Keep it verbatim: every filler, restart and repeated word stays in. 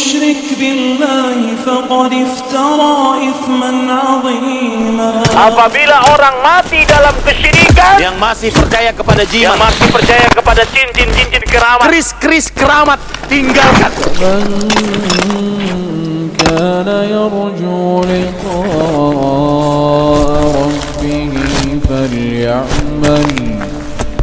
يشرك بالله فقد افترى إثما عظيما. Apabila orang mati dalam kesyirikan, yang masih percaya kepada jimat, yang masih percaya kepada cincin cincin keramat, keris-keris keramat, tinggalkan. كان يرجو لقاء ربه فليعمل